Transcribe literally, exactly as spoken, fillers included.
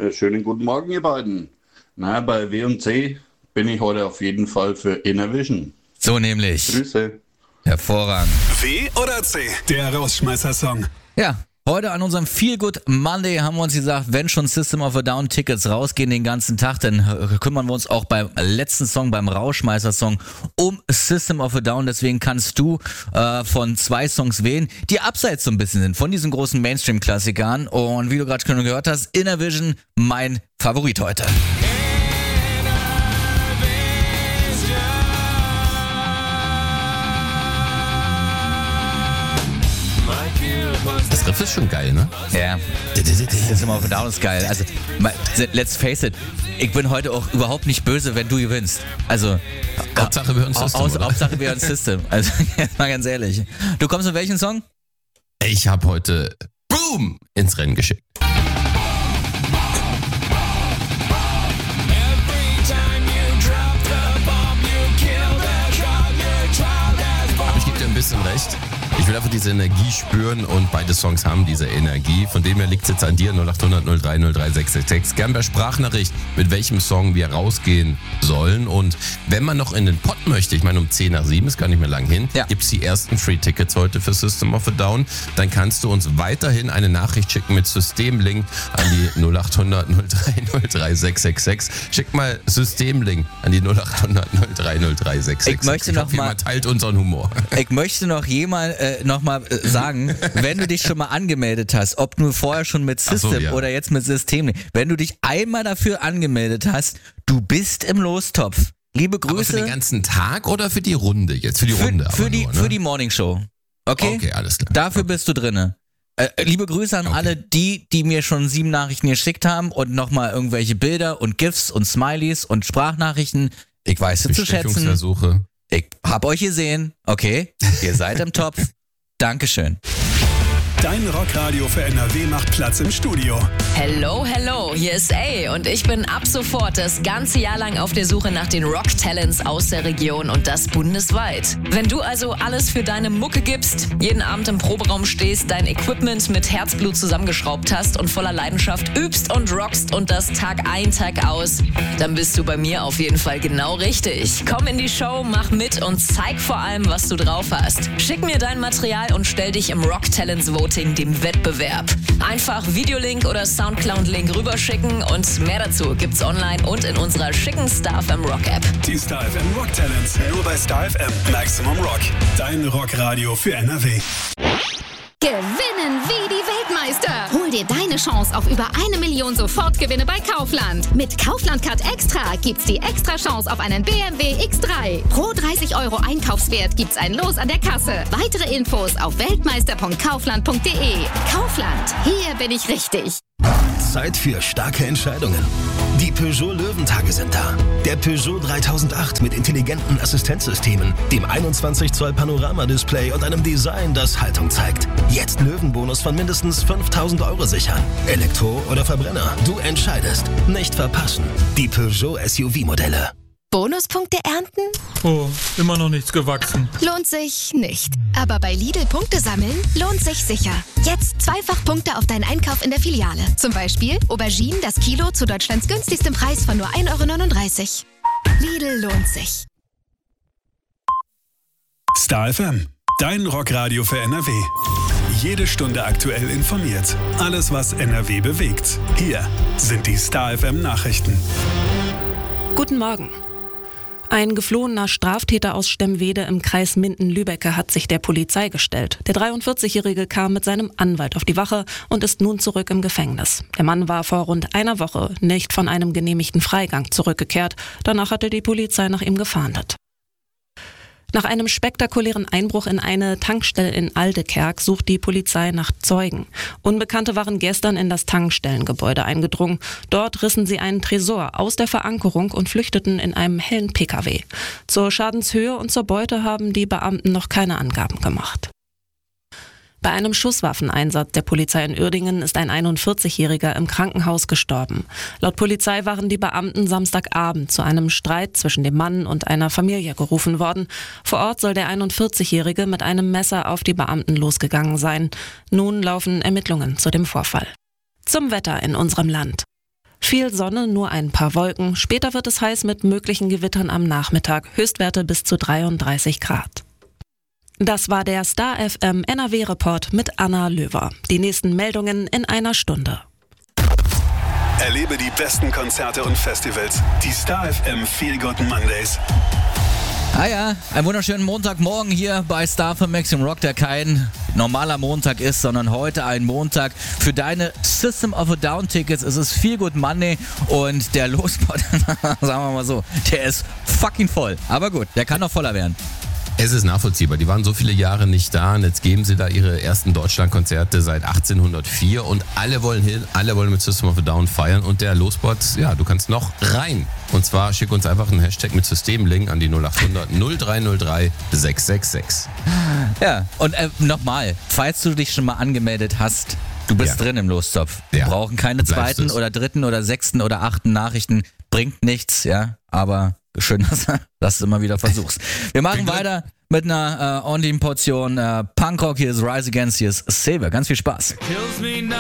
Äh, schönen guten Morgen, ihr beiden. Na, bei W und C bin ich heute auf jeden Fall für Innervision. So nämlich. Grüße. Hervorragend. W oder C? Der Rausschmeißer-Song. Ja, heute an unserem Feel Good Monday haben wir uns gesagt, wenn schon System of a Down Tickets rausgehen den ganzen Tag, dann kümmern wir uns auch beim letzten Song, beim Rauschmeißer-Song um System of a Down. Deswegen kannst du äh, von zwei Songs wählen, die abseits so ein bisschen sind von diesen großen Mainstream-Klassikern. Und wie du gerade schon gehört hast, Innervision, mein Favorit heute. Das Riff ist schon geil, ne? Ja, System of a Down ist geil. Also, let's face it, ich bin heute auch überhaupt nicht böse, wenn du gewinnst. Also, Hauptsache wir hören System, aus, oder? Hauptsache wir hören System. Also, jetzt mal ganz ehrlich. Du kommst mit welchem Song? Ich habe heute Boom ins Rennen geschickt. Aber ich gebe dir ein bisschen recht. Ich will einfach diese Energie spüren und beide Songs haben diese Energie. Von dem her liegt es jetzt an dir, null acht hundert null drei null drei sechs sechs sechs. Gern per Sprachnachricht, mit welchem Song wir rausgehen sollen. Und wenn man noch in den Pott möchte, ich meine um zehn nach sieben, ist gar nicht mehr lang hin, ja. gibt es die ersten Free-Tickets heute für System of a Down. Dann kannst du uns weiterhin eine Nachricht schicken mit Systemlink an die null acht hundert null drei null drei sechs sechs sechs. Schick mal Systemlink an die null acht hundert null drei null drei sechs sechs sechs. Ich möchte noch hoffe, mal, jemand teilt unseren Humor. Ich möchte noch jemand äh, noch mal äh, sagen, wenn du dich schon mal angemeldet hast, ob nur vorher schon mit System so, ja. oder jetzt mit Systemlink, wenn du dich einmal dafür angemeldet hast, du bist im Lostopf. Liebe Grüße. Aber für den ganzen Tag oder für die Runde jetzt? Für die für, Runde für aber die nur, ne? Für die Morningshow. Okay? Okay, alles klar. Dafür okay. bist du drinne. Äh, liebe Grüße an Okay. alle die, die mir schon sieben Nachrichten geschickt haben und nochmal irgendwelche Bilder und GIFs und Smileys und Sprachnachrichten. Ich weiß es zu schätzen. Bestechungsversuche. Ich hab euch gesehen. Okay, ihr seid im Topf. Dankeschön. Dein Rockradio für N R W macht Platz im Studio. Hello, hello, hier ist A und ich bin ab sofort das ganze Jahr lang auf der Suche nach den Rock-Talents aus der Region und das bundesweit. Wenn du also alles für deine Mucke gibst, jeden Abend im Proberaum stehst, dein Equipment mit Herzblut zusammengeschraubt hast und voller Leidenschaft übst und rockst und das Tag ein, Tag aus, dann bist du bei mir auf jeden Fall genau richtig. Komm in die Show, mach mit und zeig vor allem, was du drauf hast. Schick mir dein Material und stell dich im Rock-Talents-Voting dem Wettbewerb. Einfach Videolink oder Soundcloud-Link rüberschicken und mehr dazu gibt's online und in unserer schicken Star F M Rock App. Die Star F M Rock Talents, nur bei Star F M Maximum Rock. Dein Rockradio für N R W. Gewinnen wie die Weltmeister. Hol dir deine Chance auf über eine Million Sofortgewinne bei Kaufland. Mit Kaufland Card Extra gibt's die extra Chance auf einen B M W X drei. Pro dreißig Euro Einkaufswert gibt's ein Los an der Kasse. Weitere Infos auf weltmeister punkt kaufland punkt de. Kaufland, hier bin ich richtig. Zeit für starke Entscheidungen. Die Peugeot Löwentage sind da. Der Peugeot dreitausendacht mit intelligenten Assistenzsystemen, dem einundzwanzig Zoll Panoramadisplay und einem Design, das Haltung zeigt. Jetzt Löwenbonus von mindestens fünftausend Euro sichern. Elektro oder Verbrenner, du entscheidest. Nicht verpassen. Die Peugeot S U V-Modelle. Bonuspunkte ernten? Oh, immer noch nichts gewachsen. Lohnt sich nicht. Aber bei Lidl Punkte sammeln lohnt sich sicher. Jetzt zweifach Punkte auf deinen Einkauf in der Filiale. Zum Beispiel Auberginen das Kilo zu Deutschlands günstigstem Preis von nur ein Euro neununddreißig. Lidl lohnt sich. Star F M, dein Rockradio für N R W. Jede Stunde aktuell informiert. Alles, was N R W bewegt. Hier sind die Star F M Nachrichten. Guten Morgen. Ein geflohener Straftäter aus Stemwede im Kreis Minden-Lübbecke hat sich der Polizei gestellt. Der dreiundvierzigjährige kam mit seinem Anwalt auf die Wache und ist nun zurück im Gefängnis. Der Mann war vor rund einer Woche nicht von einem genehmigten Freigang zurückgekehrt. Danach hatte die Polizei nach ihm gefahndet. Nach einem spektakulären Einbruch in eine Tankstelle in Aldekerk sucht die Polizei nach Zeugen. Unbekannte waren gestern in das Tankstellengebäude eingedrungen. Dort rissen sie einen Tresor aus der Verankerung und flüchteten in einem hellen P K W. Zur Schadenshöhe und zur Beute haben die Beamten noch keine Angaben gemacht. Bei einem Schusswaffeneinsatz der Polizei in Uerdingen ist ein einundvierzigjähriger im Krankenhaus gestorben. Laut Polizei waren die Beamten Samstagabend zu einem Streit zwischen dem Mann und einer Familie gerufen worden. Vor Ort soll der einundvierzigjährige mit einem Messer auf die Beamten losgegangen sein. Nun laufen Ermittlungen zu dem Vorfall. Zum Wetter in unserem Land. Viel Sonne, nur ein paar Wolken. Später wird es heiß mit möglichen Gewittern am Nachmittag. Höchstwerte bis zu dreiunddreißig Grad. Das war der Star F M N R W-Report mit Anna Löwer. Die nächsten Meldungen in einer Stunde. Erlebe die besten Konzerte und Festivals. Die Star F M Feel Good Mondays. Ah ja, einen wunderschönen Montagmorgen hier bei Star F M Maximum Rock, der kein normaler Montag ist, sondern heute ein Montag für deine System of a Down Tickets. Es ist Feel Good Monday und der Lospot, sagen wir mal so, der ist fucking voll. Aber gut, der kann noch voller werden. Es ist nachvollziehbar. Die waren so viele Jahre nicht da und jetzt geben sie da ihre ersten Deutschlandkonzerte seit achtzehnhundertvier und alle wollen hin, alle wollen mit System of a Down feiern und der Lospot, ja, du kannst noch rein. Und zwar schick uns einfach einen Hashtag mit Systemlink an die null acht hundert null drei null drei sechs sechs sechs. Ja, und äh, nochmal, falls du dich schon mal angemeldet hast, du bist ja drin im Lostopf. Wir ja. brauchen keine Bleibst zweiten du's. oder dritten oder sechsten oder achten Nachrichten. Bringt nichts, ja, aber schön, dass, dass du immer wieder versuchst. Wir machen weiter mit einer äh, ordentlichen Portion äh, Punkrock. Hier ist Rise Against, hier ist Saber. Ganz viel Spaß. Kills me now.